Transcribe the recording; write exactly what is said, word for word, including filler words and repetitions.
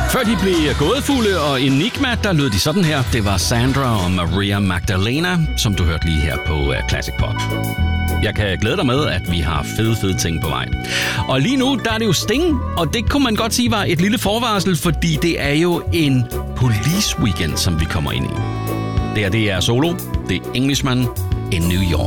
Før de blev gådefulde og Enigma, der lød de sådan her. Det var Sandra og Maria Magdalena, som du hørte lige her på Classic Pop. Jeg kan glæde dig med, at vi har fede, fede ting på vej. Og lige nu, der er det jo Sting, og det kunne man godt sige var et lille forvarsel, fordi det er jo en police weekend, som vi kommer ind i. Det her, det er solo. Det er Englishman in New York.